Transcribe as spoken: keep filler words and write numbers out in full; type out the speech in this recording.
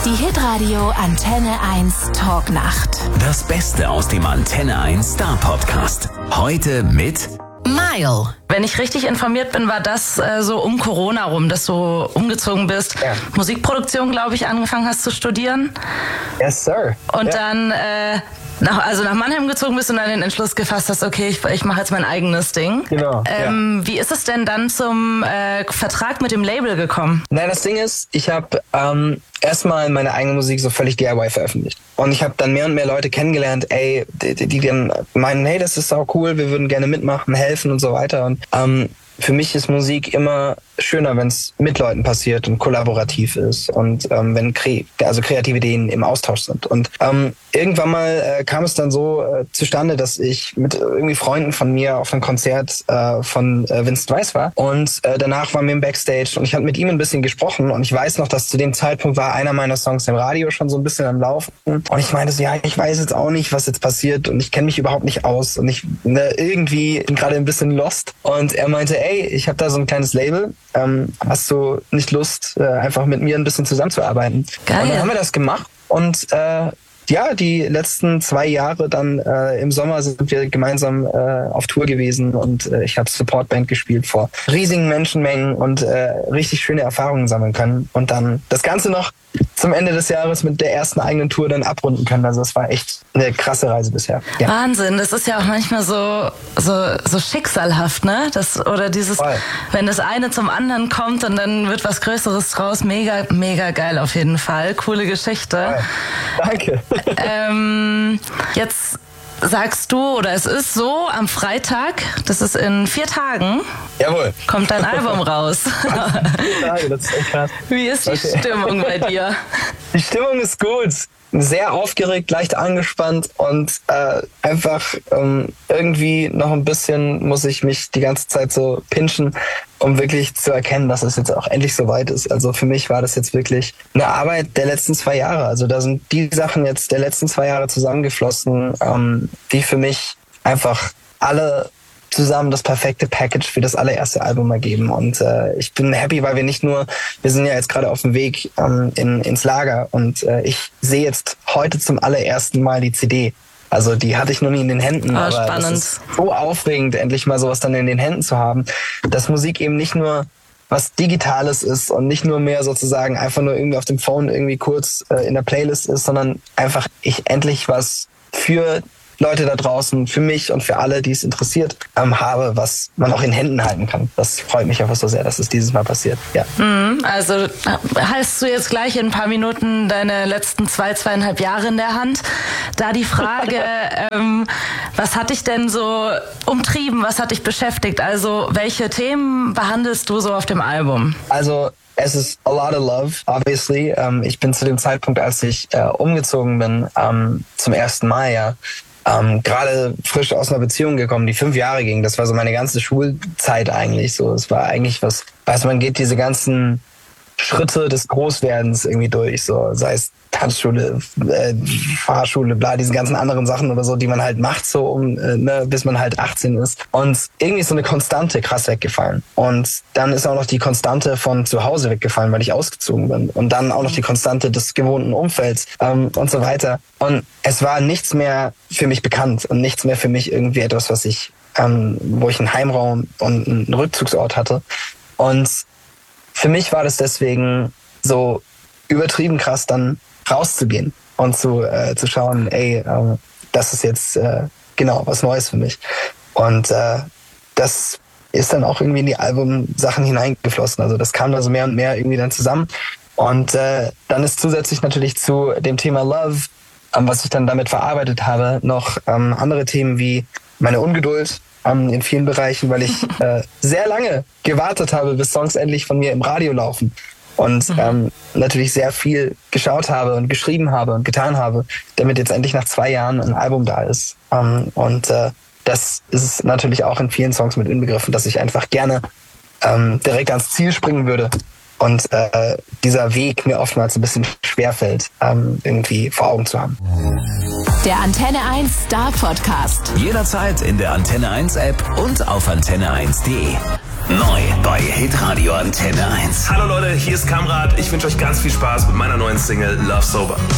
Die Hitradio Antenne eins Talknacht. Das Beste aus dem Antenne eins Star Podcast. Heute mit Mile. Wenn ich richtig informiert bin, war das äh, so um Corona rum, dass du umgezogen bist. Ja. Musikproduktion, glaube ich, angefangen hast zu studieren. Yes, sir. Und ja. dann äh, nach, also nach Mannheim gezogen bist und dann den Entschluss gefasst hast, okay, ich, ich mache jetzt mein eigenes Ding. Genau, Ähm, ja. Wie ist es denn dann zum äh, Vertrag mit dem Label gekommen? Nein, das Ding ist, ich habe ähm, erstmal meine eigene Musik so völlig D I Y veröffentlicht. Und ich habe dann mehr und mehr Leute kennengelernt, ey, die, die dann meinen, hey, das ist auch cool, wir würden gerne mitmachen, helfen und so weiter. Und ähm, für mich ist Musik immer schöner, wenn es mit Leuten passiert und kollaborativ ist und ähm, wenn kre- also kreative Ideen im Austausch sind. Und ähm, irgendwann mal äh, kam es dann so äh, zustande, dass ich mit irgendwie Freunden von mir auf einem Konzert äh, von äh, Vincent Weiss war und äh, danach waren wir im Backstage und ich habe mit ihm ein bisschen gesprochen und ich weiß noch, dass zu dem Zeitpunkt war einer meiner Songs im Radio schon so ein bisschen am Laufen und ich meinte so, ja, ich weiß jetzt auch nicht, was jetzt passiert und ich kenne mich überhaupt nicht aus und ich ne, irgendwie bin gerade ein bisschen lost und er meinte, ey, ich habe da so ein kleines Label, ähm, hast du nicht Lust, äh, einfach mit mir ein bisschen zusammenzuarbeiten? Geil. Und dann haben wir das gemacht und äh, ja, die letzten zwei Jahre dann äh, im Sommer sind wir gemeinsam äh, auf Tour gewesen und äh, ich habe Supportband gespielt vor riesigen Menschenmengen und äh, richtig schöne Erfahrungen sammeln können und dann das Ganze noch zum Ende des Jahres mit der ersten eigenen Tour dann abrunden können. Also es war echt eine krasse Reise bisher. Ja. Wahnsinn, das ist ja auch manchmal so so, so schicksalhaft, ne? Das, oder dieses, Voll. wenn das eine zum anderen kommt und dann wird was Größeres draus. Mega, mega geil auf jeden Fall. Coole Geschichte. Voll. Danke. Ähm, jetzt sagst du, oder es ist so, am Freitag, das ist in vier Tagen, Jawohl. kommt dein Album raus. Das ist echt krass. Wie ist die Okay. Stimmung bei dir? Die Stimmung ist gut. Sehr aufgeregt, leicht angespannt und äh, einfach ähm, irgendwie noch ein bisschen muss ich mich die ganze Zeit so pinchen, um wirklich zu erkennen, dass es jetzt auch endlich soweit ist. Also für mich war das jetzt wirklich eine Arbeit der letzten zwei Jahre. Also da sind die Sachen jetzt der letzten zwei Jahre zusammengeflossen, ähm, die für mich einfach alle zusammen das perfekte Package für das allererste Album ergeben. Und äh, ich bin happy, weil wir nicht nur, wir sind ja jetzt gerade auf dem Weg ähm, in, ins Lager und äh, ich sehe jetzt heute zum allerersten Mal die C D. Also die hatte ich noch nie in den Händen, Oh, aber spannend. das ist so aufregend, endlich mal sowas dann in den Händen zu haben, dass Musik eben nicht nur was Digitales ist und nicht nur mehr sozusagen einfach nur irgendwie auf dem Phone irgendwie kurz äh, in der Playlist ist, sondern einfach ich endlich was für Leute da draußen, für mich und für alle, die es interessiert, ähm, habe, was man auch in Händen halten kann. Das freut mich einfach so sehr, dass es dieses Mal passiert. Ja. Mhm, also hast du jetzt gleich in ein paar Minuten deine letzten zwei, zweieinhalb Jahre in der Hand. Da die Frage, ähm, was hat dich denn so umtrieben, was hat dich beschäftigt? Also welche Themen behandelst du so auf dem Album? Also es ist a lot of love, obviously. Ähm, ich bin zu dem Zeitpunkt, als ich äh, umgezogen bin, ähm, zum ersten Mal ja, Ähm, gerade frisch aus einer Beziehung gekommen, die fünf Jahre ging. Das war so meine ganze Schulzeit eigentlich so. Es war eigentlich was, weiß man geht diese ganzen Schritte des Großwerdens irgendwie durch, so sei es Tanzschule, äh, Fahrschule, bla, diese ganzen anderen Sachen oder so, die man halt macht, so um, äh, ne, bis man halt achtzehn ist. Und irgendwie ist so eine Konstante krass weggefallen. Und dann ist auch noch die Konstante von zu Hause weggefallen, weil ich ausgezogen bin. Und dann auch noch die Konstante des gewohnten Umfelds ähm, und so weiter. Und es war nichts mehr für mich bekannt und nichts mehr für mich irgendwie etwas, was ich, ähm, wo ich einen Heimraum und einen Rückzugsort hatte. Und für mich war das deswegen so übertrieben krass, dann rauszugehen und zu, äh, zu schauen, ey, äh, das ist jetzt äh, genau was Neues für mich. Und äh, das ist dann auch irgendwie in die Albumsachen hineingeflossen. Also das kam da so mehr und mehr irgendwie dann zusammen. Und äh, dann ist zusätzlich natürlich zu dem Thema Love, ähm, was ich dann damit verarbeitet habe, noch ähm, andere Themen wie meine Ungeduld ähm, in vielen Bereichen, weil ich äh, sehr lange gewartet habe, bis Songs endlich von mir im Radio laufen. Und mhm. ähm, natürlich sehr viel geschaut habe und geschrieben habe und getan habe, damit jetzt endlich nach zwei Jahren ein Album da ist. Ähm, und äh, das ist natürlich auch in vielen Songs mit inbegriffen, dass ich einfach gerne ähm, direkt ans Ziel springen würde. Und äh, dieser Weg mir oftmals ein bisschen schwerfällt, ähm, irgendwie vor Augen zu haben. Der Antenne eins Star Podcast. jederzeit in der Antenne eins App und auf antenne eins punkt de. Neu bei Hitradio Antenne eins. Hallo Leute, hier ist Kamrat. Ich wünsche euch ganz viel Spaß mit meiner neuen Single Love Sober.